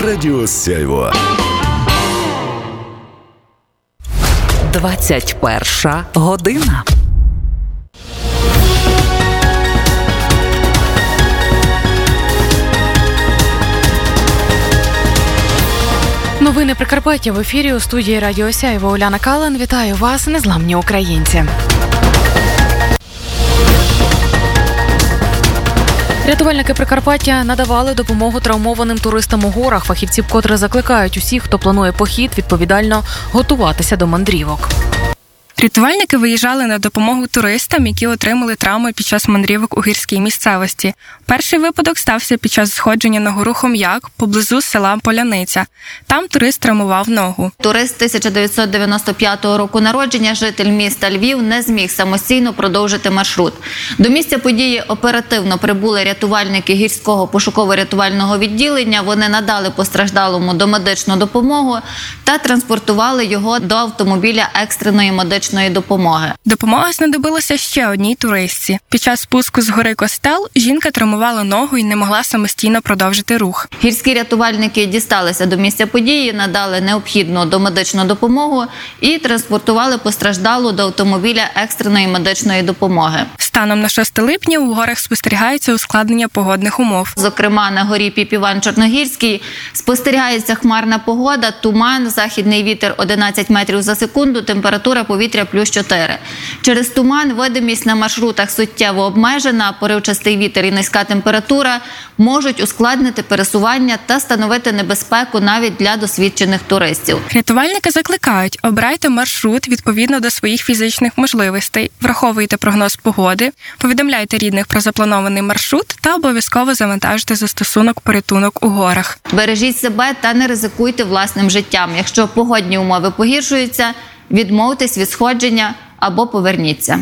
Радіо Сяйво. 21 година. Новини Прикарпаття в ефірі у студії Радіо Сяйво. Уляна Кален. Вітаю вас, незламні українці. Рятувальники Прикарпаття надавали допомогу травмованим туристам у горах. Фахівці вкотре закликають усіх, хто планує похід, відповідально готуватися до мандрівок. Рятувальники виїжджали на допомогу туристам, які отримали травми під час мандрівок у гірській місцевості. Перший випадок стався під час сходження на гору Хом'як поблизу села Поляниця. Там турист травмував ногу. Турист 1995 року народження, житель міста Львів, не зміг самостійно продовжити маршрут. До місця події оперативно прибули рятувальники гірського пошуково-рятувального відділення. Вони надали постраждалому домедичну допомогу та транспортували його до автомобіля екстреної медичної допомоги. Допомога знадобилася ще одній туристці. Під час спуску з гори Костел жінка травмувала ногу і не могла самостійно продовжити рух. Гірські рятувальники дісталися до місця події, надали необхідну домедичну допомогу і транспортували постраждалу до автомобіля екстреної медичної допомоги. Станом на 6 липня у горах спостерігається ускладнення погодних умов. Зокрема, на горі Піп-Іван-Чорногірський спостерігається хмарна погода, туман, західний вітер 11 метрів за секунду, температура повітря плюс 4. Через туман видимість на маршрутах суттєво обмежена, поривчастий вітер і низька температура можуть ускладнити пересування та становити небезпеку навіть для досвідчених туристів. Рятувальники закликають: обирайте маршрут відповідно до своїх фізичних можливостей, враховуйте прогноз погоди, повідомляйте рідних про запланований маршрут та обов'язково завантажте застосунок порятунок у горах. Бережіть себе та не ризикуйте власним життям. Якщо погодні умови погіршуються, відмовтесь від сходження або поверніться.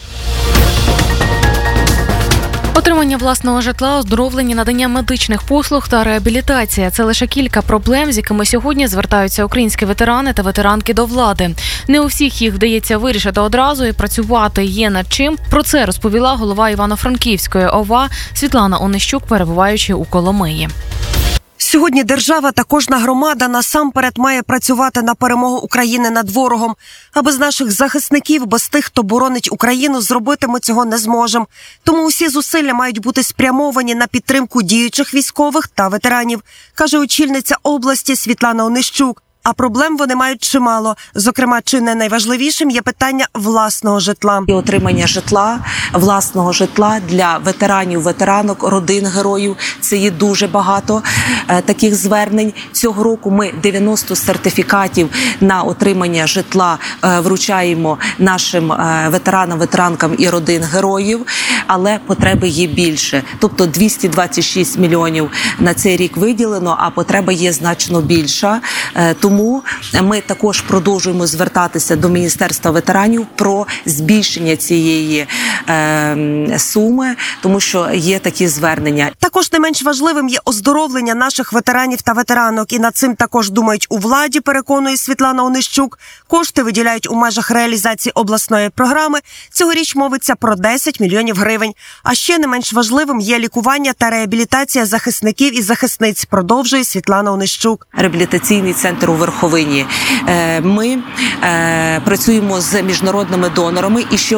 Отримання власного житла, оздоровлення, надання медичних послуг та реабілітація – це лише кілька проблем, з якими сьогодні звертаються українські ветерани та ветеранки до влади. Не у всіх їх вдається вирішити одразу і працювати є над чим. Про це розповіла голова Івано-Франківської ОВА Світлана Онищук, перебуваючи у Коломиї. Сьогодні держава та кожна громада насамперед має працювати на перемогу України над ворогом. А без наших захисників, без тих, хто боронить Україну, зробити ми цього не зможемо. Тому усі зусилля мають бути спрямовані на підтримку діючих військових та ветеранів, каже очільниця області Світлана Онищук. А проблем вони мають чимало. Зокрема, чи не найважливішим є питання власного житла. І отримання житла, власного житла для ветеранів, ветеранок, родин героїв. Це є дуже багато таких звернень. Цього року ми 90 сертифікатів на отримання житла вручаємо нашим ветеранам, ветеранкам і родин героїв. Але потреби є більше. Тобто 226 мільйонів на цей рік виділено, а потреба є значно більша. Тому ми також продовжуємо звертатися до Міністерства ветеранів про збільшення цієї суми, тому що є такі звернення. Також не менш важливим є оздоровлення наших ветеранів та ветеранок. І над цим також думають у владі, переконує Світлана Онищук. Кошти виділяють у межах реалізації обласної програми. Цьогоріч мовиться про 10 мільйонів гривень. А ще не менш важливим є лікування та реабілітація захисників і захисниць, продовжує Світлана Онищук. Реабілітаційний центр у Верховині. Ми працюємо з міжнародними донорами і ще